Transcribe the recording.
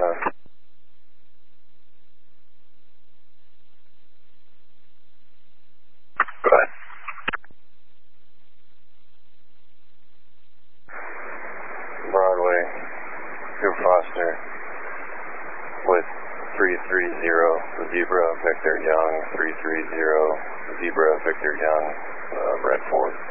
Cessna. Go ahead. Broadway, Joe Foster, with 330 Zebra Victor Young, 330 Zebra Victor Young, Red Ford.